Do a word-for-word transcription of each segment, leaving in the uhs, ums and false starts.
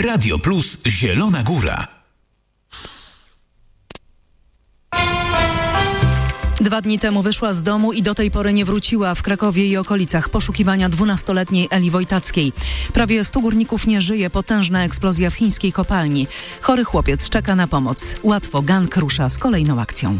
Radio Plus Zielona Góra. Dwa dni temu wyszła z domu i do tej pory nie wróciła. W Krakowie i okolicach poszukiwania dwunastoletniej Eli Wojtackiej. Prawie stu górników nie żyje. Potężna eksplozja w chińskiej kopalni. Chory chłopiec czeka na pomoc. Łatwo gang rusza z kolejną akcją.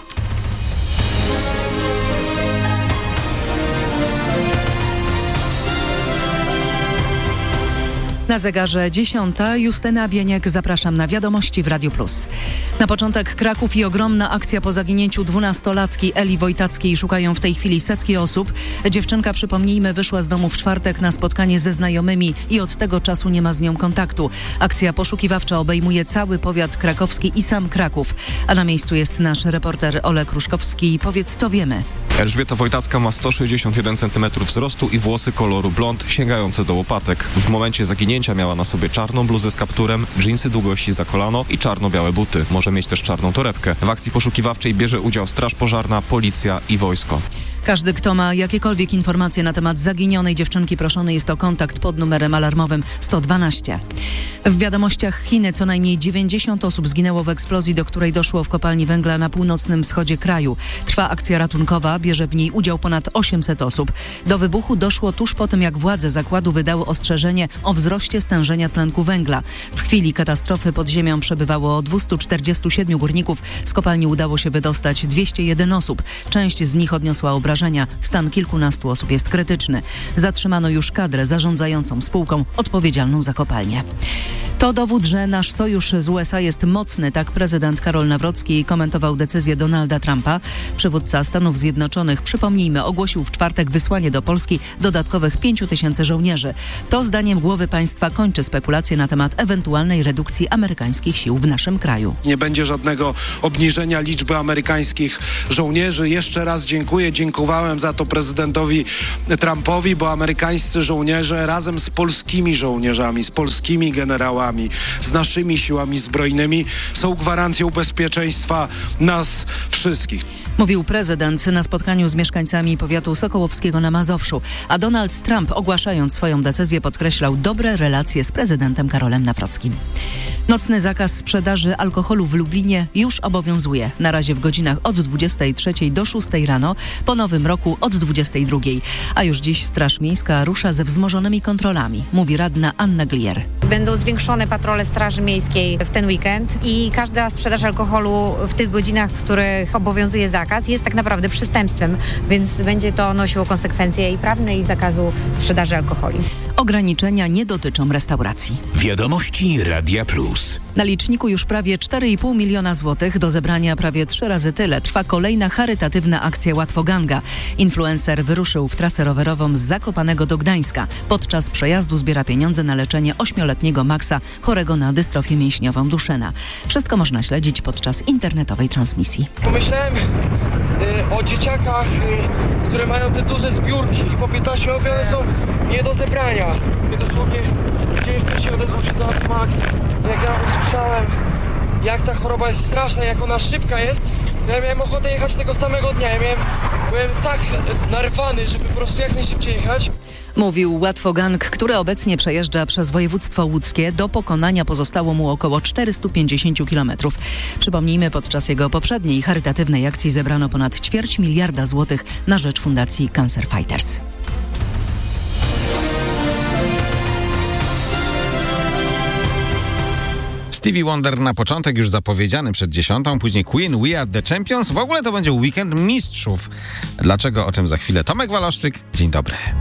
Na zegarze dziesiąta. Justyna Bieniek, zapraszam na wiadomości w Radio Plus. Na początek Kraków i ogromna akcja po zaginięciu dwunastolatki Eli Wojtackiej. Szukają w tej chwili setki osób. Dziewczynka, przypomnijmy, wyszła z domu w czwartek na spotkanie ze znajomymi i od tego czasu nie ma z nią kontaktu. Akcja poszukiwawcza obejmuje cały powiat krakowski i sam Kraków. A na miejscu jest nasz reporter Olek Ruszkowski. Powiedz, co wiemy. Elżbieta Wojtacka ma sto sześćdziesiąt jeden centymetrów wzrostu i włosy koloru blond sięgające do łopatek. W momencie zaginięcia miała na sobie czarną bluzę z kapturem, dżinsy długości za kolano i czarno-białe buty. Może mieć też czarną torebkę. W akcji poszukiwawczej bierze udział Straż Pożarna, Policja i wojsko. Każdy, kto ma jakiekolwiek informacje na temat zaginionej dziewczynki, proszony jest o kontakt pod numerem alarmowym sto dwanaście. W wiadomościach Chiny co najmniej dziewięćdziesiąt osób zginęło w eksplozji, do której doszło w kopalni węgla na północnym wschodzie kraju. Trwa akcja ratunkowa, bierze w niej udział ponad osiemset osób. Do wybuchu doszło tuż po tym, jak władze zakładu wydały ostrzeżenie o wzroście stężenia tlenku węgla. W chwili katastrofy pod ziemią przebywało dwieście czterdzieści siedem górników. Z kopalni udało się wydostać dwieście jeden osób. Część z nich odniosła obrażenia. Stan kilkunastu osób jest krytyczny. Zatrzymano już kadrę zarządzającą spółką odpowiedzialną za kopalnię. To dowód, że nasz sojusz z U S A jest mocny, tak prezydent Karol Nawrocki komentował decyzję Donalda Trumpa. Przywódca Stanów Zjednoczonych, przypomnijmy, ogłosił w czwartek wysłanie do Polski dodatkowych pięciu tysięcy żołnierzy. To zdaniem głowy państwa kończy spekulacje na temat ewentualnej redukcji amerykańskich sił w naszym kraju. Nie będzie żadnego obniżenia liczby amerykańskich żołnierzy. Jeszcze raz dziękuję, dziękowałem za to prezydentowi Trumpowi, bo amerykańscy żołnierze razem z polskimi żołnierzami, z polskimi generałami, z naszymi siłami zbrojnymi są gwarancją bezpieczeństwa nas wszystkich. Mówił prezydent na spotkaniu z mieszkańcami powiatu sokołowskiego na Mazowszu. A Donald Trump, ogłaszając swoją decyzję, podkreślał dobre relacje z prezydentem Karolem Nawrockim. Nocny zakaz sprzedaży alkoholu w Lublinie już obowiązuje. Na razie w godzinach od dwudziestej trzeciej do szóstej rano, po nowym roku od dwudziestej drugiej. A już dziś Straż Miejska rusza ze wzmożonymi kontrolami, mówi radna Anna Glier. Będą zwiększone patrole Straży Miejskiej w ten weekend i każda sprzedaż alkoholu w tych godzinach, w których obowiązuje zakaz, jest tak naprawdę przestępstwem, więc będzie to nosiło konsekwencje i prawne, i zakazu sprzedaży alkoholi. Ograniczenia nie dotyczą restauracji. Wiadomości Radia Plus. Na liczniku już prawie cztery i pół miliona złotych, do zebrania prawie trzy razy tyle. Trwa kolejna charytatywna akcja Łatwoganga. Influencer wyruszył w trasę rowerową z Zakopanego do Gdańska. Podczas przejazdu zbiera pieniądze na leczenie ośmioletniego Maxa, chorego na dystrofię mięśniową Duchenne. Wszystko można śledzić podczas internetowej transmisji. Pomyślałem y, o dzieciakach, y, które mają te duże zbiórki. Po piętnaście lat one są nie do zebrania. My dosłownie dzień wcześniej odezwał się do nas Max. Jak ja usłyszałem, jak ta choroba jest straszna, jak ona szybka jest, to ja miałem ochotę jechać tego samego dnia. Ja miałem, byłem tak narwany, żeby po prostu jak najszybciej jechać. Mówił Łatwogang, który obecnie przejeżdża przez województwo łódzkie. Do pokonania pozostało mu około czterysta pięćdziesiąt kilometrów. Przypomnijmy, podczas jego poprzedniej charytatywnej akcji zebrano ponad ćwierć miliarda złotych na rzecz Fundacji Cancer Fighters. Stevie Wonder na początek już zapowiedziany przed dziesiątą, później Queen, We Are The Champions. W ogóle to będzie weekend mistrzów. Dlaczego? O czym za chwilę. Tomek Waloszczyk, dzień dobry.